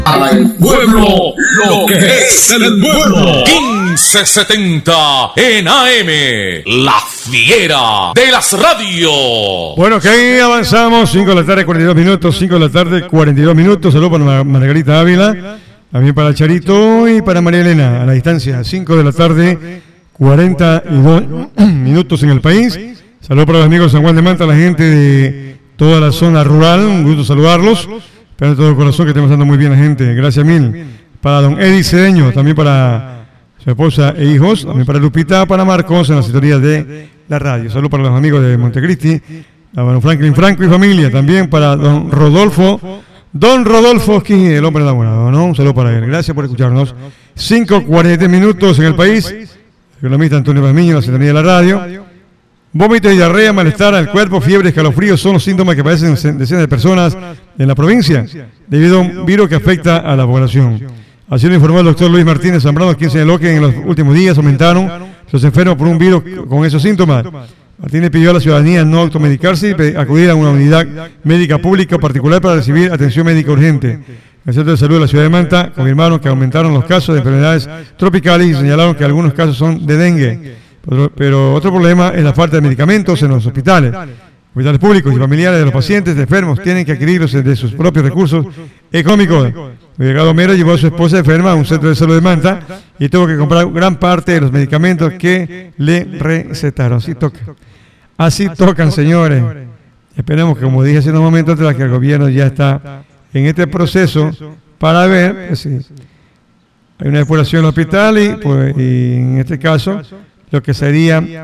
Al pueblo, lo que es el pueblo. 1570 en AM, la fiera de las radios. Bueno, que ahí avanzamos. 5 de la tarde, 42 minutos. 5 de la tarde, 42 minutos. Saludos para Margarita Ávila, también para Charito y para María Elena. A la distancia, 5 de la tarde, 42 minutos en el país. Saludos para los amigos de San Juan de Manta, la gente de toda la zona rural. Un gusto saludarlos. Espero de todo corazón que estemos dando muy bien la gente. Gracias mil. Para don Eddie Cedeño, también para su esposa e hijos, también para Lupita, para Marcos en la sintonía de la radio. Saludos para los amigos de Montecristi, a don Franklin Franco y familia. También para don Rodolfo Esquín, el hombre enamorado, ¿no? Un saludo para él. Gracias por escucharnos. 5:43 minutos en el país. Economista Antonio Pazmiño en la sintonía de la radio. Vómito y diarrea, malestar al cuerpo, fiebre, escalofríos son los síntomas que padecen decenas de personas en la provincia debido a un virus que afecta a la población. Así lo informó el doctor Luis Martínez Zambrano, quien señaló que en los últimos días aumentaron los enfermos por un virus con esos síntomas. Martínez pidió a la ciudadanía no automedicarse y acudir a una unidad médica pública o particular para recibir atención médica urgente. El Centro de Salud de la Ciudad de Manta confirmaron que aumentaron los casos de enfermedades tropicales y señalaron que algunos casos son de dengue. Pero otro problema es la falta de medicamentos en los hospitales. Hospitales públicos y familiares de los pacientes enfermos tienen que adquirirlos de sus propios recursos económicos. El delegado Mera llevó a su esposa enferma a un centro de salud de Manta y tuvo que comprar gran parte de los medicamentos que le recetaron. Así tocan, señores. Esperemos que, como dije hace unos momentos atrás, que el gobierno ya está en este proceso para ver pues, si hay una depuración en el hospital y en este caso lo que sería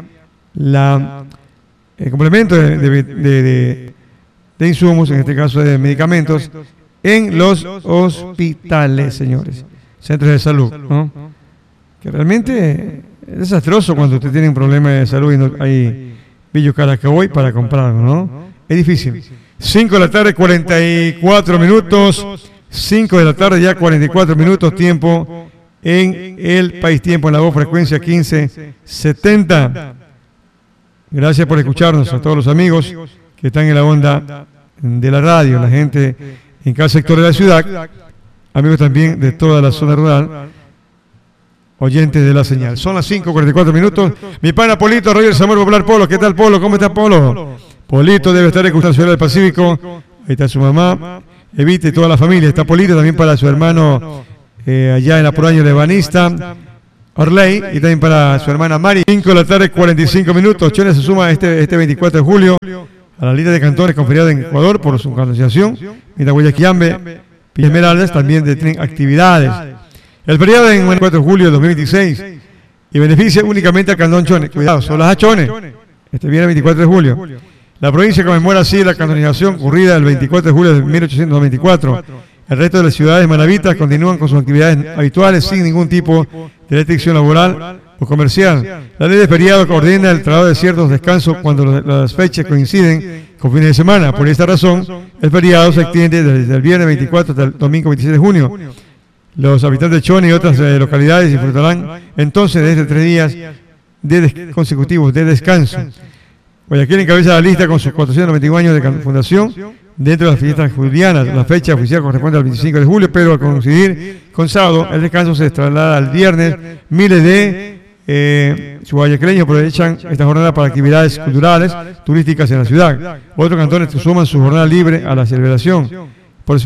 el complemento de insumos, en este caso de medicamentos, en los hospitales, señores, centros de salud, ¿no? Que realmente es desastroso cuando usted tiene un problema de salud y no hay Villo Caracaboy para comprarlo, ¿no? Es difícil. 5 de la tarde, 44 minutos. 5 de la tarde, ya 44 minutos, tiempo en el país, tiempo en la voz, frecuencia 1570. Gracias por escucharnos a todos los amigos que están en la onda de la radio, la gente en cada sector de la ciudad, amigos también de toda la zona rural, oyentes de la señal. Son las 5:44 minutos. Mi pana Polito, Roger Samuel Popular Polo. ¿Qué tal, Polo? ¿Cómo está, Polo? Polito debe estar escuchando Ciudad del Pacífico. Ahí está su mamá, Evita y toda la familia. Está Polito también para su hermano allá en Apuraño de Banista, Orley, y también para su hermana Mari. 5 de la tarde, 45 minutos. Chone se suma este 24 de julio a la lista de cantones con feriado en Ecuador por su canonización. Mientras Guayaquillambe, Villa Esmeraldas también tienen actividades. El feriado en el 24 de julio de 2026 y beneficia únicamente al cantón Chone. Cuidado, son las Chone. Este viene el 24 de julio. La provincia conmemora así la canonización ocurrida el 24 de julio de 1894. El resto de las ciudades manavitas continúan con sus actividades habituales sin ningún tipo de restricción laboral o comercial. La ley de feriado ordena el trabajo de ciertos descansos cuando las fechas coinciden con fines de semana. Por esta razón, el feriado se extiende desde el viernes 24 hasta el domingo 26 de junio. Los habitantes de Chone y otras localidades disfrutarán entonces de estos 3 días consecutivos de descanso. Guayaquil encabeza la lista con sus 491 años de fundación dentro de las fiestas julianas. La fecha oficial corresponde al 25 de julio, pero al coincidir con sábado, el descanso se traslada al viernes. Miles de guayaquileños aprovechan esta jornada para actividades culturales, turísticas en la ciudad. Otros cantones suman su jornada libre a la celebración. Ahí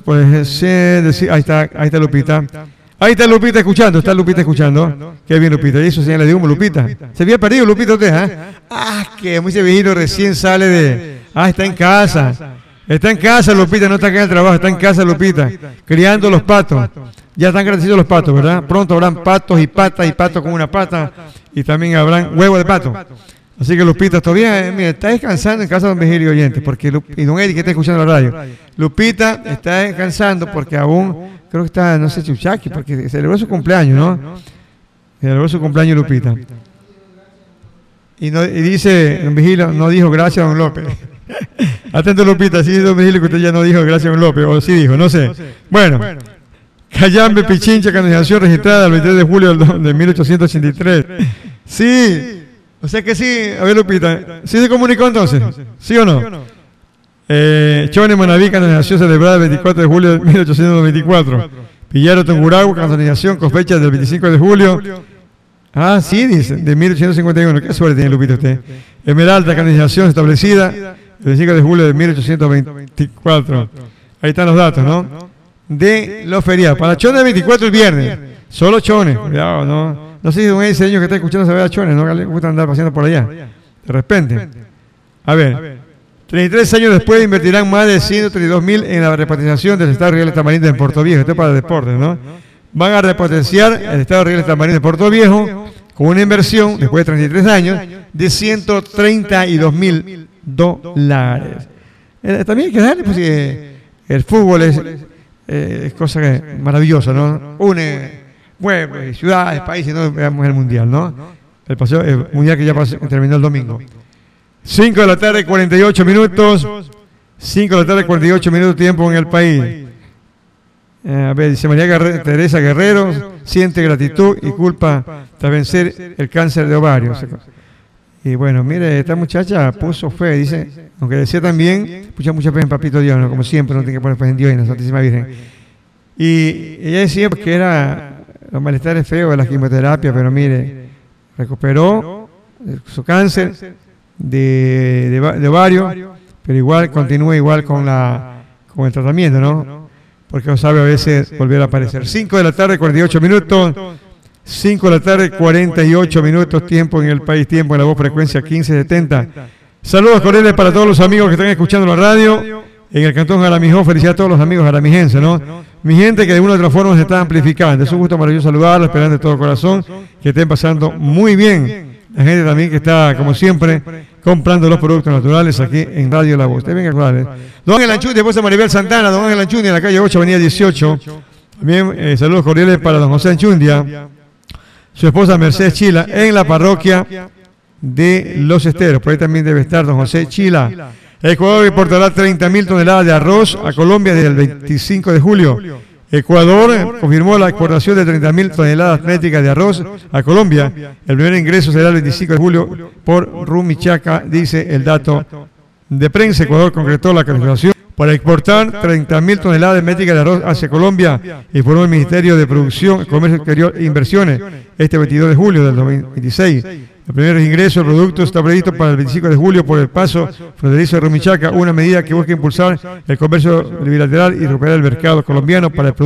está Lupita. Ahí está Lupita escuchando. Qué bien, Lupita. Y eso señala de humo, Lupita. Se había perdido, Lupita, usted, que muy ese viejito recién sale de... está en casa. Está en casa, Lupita, no está acá en el trabajo, está en casa, Lupita, criando los patos. Ya están creciendo los patos, ¿verdad? Pronto habrán patos y patos con una pata, y también habrán huevos de pato. Así que Lupita, todavía, mira, está descansando en casa de don Virgilio Oyentes, y don Eric que está escuchando la radio. Lupita está descansando porque aún, creo que está, no sé, Chuchaki, porque celebró su cumpleaños, ¿no? Celebró su cumpleaños Lupita. Y dice, don Virgilio, no dijo gracias a don López. Atento, Lupita, sí, don Virgilio, que usted ya no dijo gracias a don López, o sí dijo, no sé. Bueno, Cayambe, Pichincha, canonización registrada el 23 de julio de 1883. Sí. O sea que sí, a ver, Lupita, ¿sí se comunicó entonces? ¿Sí o no? Chone, Manaví, canonización celebrada el 24 de julio de 1894. Pillaro Tungurahua, canonización con fecha del 25 de julio. Ah, sí, dice, de 1851. Qué suerte tiene Lupita usted. Esmeralda, canonización establecida el 25 de julio de 1824. Ahí están los datos, ¿no? De los feriados. Para Chones 24 el viernes. Solo Chones. Cuidado, ¿no? No sé si un ese niño que está escuchando se ve a Chones, ¿no? Le gusta andar paseando por allá. De repente. A ver. 33 años después invertirán más de 132.000 en la repatriación del Estado Real Tamarinde en Puerto Viejo. Esto es para deportes, ¿no? Van a repotenciar el Estado Real Tamarinde de Puerto Viejo con una inversión, después de 33 años, de $132.000. También hay que darle, pues, el fútbol es cosa maravillosa, ¿no? Une pueblos, ciudades, países, no veamos el mundial, ¿no? El paseo el mundial que ya terminó el domingo. 5 de la tarde, 48 minutos. 5 de la tarde, 48 minutos tiempo en el país. A ver, dice María Teresa Guerrero, siente gratitud y culpa tras vencer el cáncer de ovario. Y bueno, mire, esta muchacha puso fe, dice, aunque decía también, puso mucha fe en Papito Dios, ¿no? Como siempre, no tiene que poner fe en Dios y en la Santísima Virgen. Y ella decía que era los malestares feos de la quimioterapia, pero mire, recuperó su cáncer de ovario, pero igual continúa igual con el tratamiento, ¿no? Porque no sabe a veces volver a aparecer. 5 de la tarde, 48 minutos. 5 de la tarde, 48 minutos, tiempo en el país, tiempo en la voz frecuencia 1570. Saludos cordiales para todos los amigos que están escuchando la radio en el cantón Jaramijó. Felicidades a todos los amigos jaramijenses, ¿no? Mi gente que de una u otra forma se está amplificando. Es un gusto maravilloso saludarlos, esperando de todo corazón que estén pasando muy bien. La gente también que está, como siempre, comprando los productos naturales aquí en Radio La Voz. Ustedes vengan rurales. Don Ángel Anchundi, esposa Maribel Santana, don Ángel Anchundi en la calle 8, avenida 18. También saludos cordiales para don José Anchundia, su esposa Mercedes Chila, en la parroquia de Los Esteros. Por ahí también debe estar don José Chila. Ecuador exportará 30.000 toneladas de arroz a Colombia desde el 25 de julio. Ecuador confirmó la exportación de 30.000 toneladas métricas de arroz a Colombia. El primer ingreso será el 25 de julio por Rumichaca, dice el dato de prensa. Ecuador concretó la calificación para exportar 30.000 toneladas métricas de arroz hacia Colombia, informó el Ministerio de Producción, Comercio Exterior e Inversiones este 22 de julio del 2026. El primer ingreso del producto está previsto para el 25 de julio por el paso fronterizo de Rumichaca, una medida que busca impulsar el comercio bilateral y recuperar el mercado colombiano para el producto.